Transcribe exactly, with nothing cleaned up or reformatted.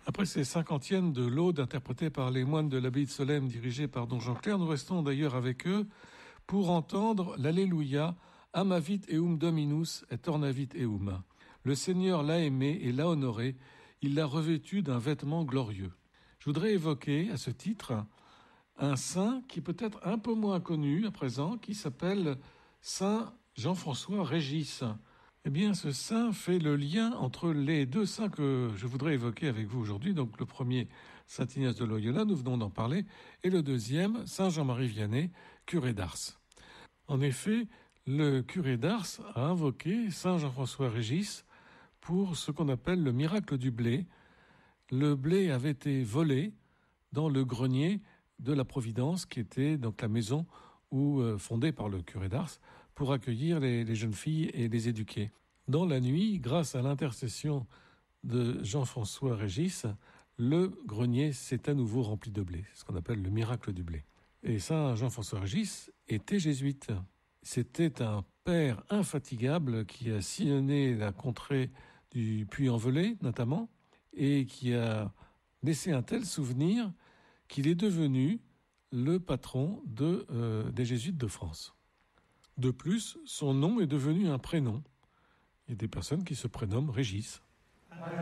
Après ces cinquantièmes de l'Aude interprétée par les moines de l'abbaye de Solesmes dirigés par don Jean Clair, nous restons d'ailleurs avec eux pour entendre l'Alléluia « Amavit eum Dominus et tornavit eum ». Le Seigneur l'a aimé et l'a honoré, il l'a revêtu d'un vêtement glorieux. Je voudrais évoquer à ce titre un saint qui est peut-être un peu moins connu à présent, qui s'appelle Saint Jean-François Régis. Eh bien, ce saint fait le lien entre les deux saints que je voudrais évoquer avec vous aujourd'hui. Donc, le premier, Saint Ignace de Loyola, nous venons d'en parler, et le deuxième, Saint Jean-Marie Vianney, curé d'Ars. En effet, le curé d'Ars a invoqué Saint Jean-François Régis pour ce qu'on appelle le miracle du blé. Le blé avait été volé dans le grenier de la Providence, qui était donc la maison où, euh, fondée par le curé d'Ars, pour accueillir les, les jeunes filles et les éduquer. Dans la nuit, grâce à l'intercession de Jean-François Régis, le grenier s'est à nouveau rempli de blé, ce qu'on appelle le miracle du blé. Et Saint Jean-François Régis était jésuite. C'était un père infatigable qui a sillonné la contrée du Puy-en-Velay, notamment, et qui a laissé un tel souvenir qu'il est devenu le patron de, euh, des jésuites de France. De plus, son nom est devenu un prénom. Il y a des personnes qui se prénomment Régis.